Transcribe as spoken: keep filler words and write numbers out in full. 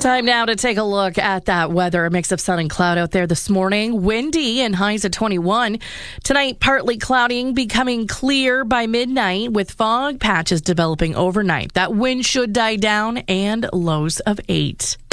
Time now to take a look at that weather. A mix of sun and cloud out there this morning. Windy and highs at twenty-one. Tonight, partly cloudy, becoming clear by midnight with fog patches developing overnight. That wind should die down and lows of eight.